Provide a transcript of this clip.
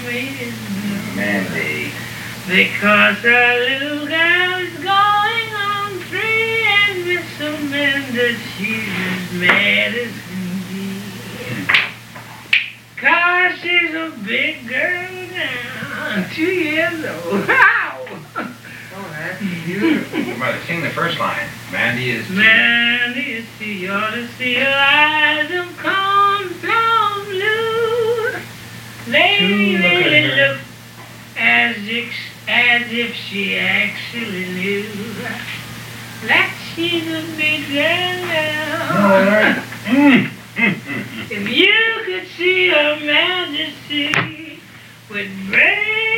faded blue. Mandy. Because our little girl is going on free, and Miss Amanda, she's as mad as can be. 'Cause she's a big girl now, 2 years old. Wow! Oh, that's beautiful. Everybody, sing the first line. Mandy is... Mandy, you ought to see her eyes of cornflower blue. They really look as if she actually knew that she's a big girl now. If you could see her majesty with brave